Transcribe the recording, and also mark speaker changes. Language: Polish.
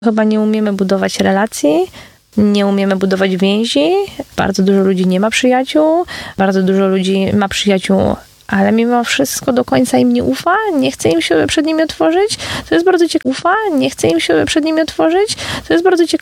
Speaker 1: Chyba nie umiemy budować relacji, nie umiemy budować więzi. Bardzo dużo ludzi nie ma przyjaciół, bardzo dużo ludzi ma przyjaciół, ale mimo wszystko do końca im nie ufa, nie chce im się przed nimi otworzyć. To jest bardzo ciekawe. To jest bardzo ciekawe.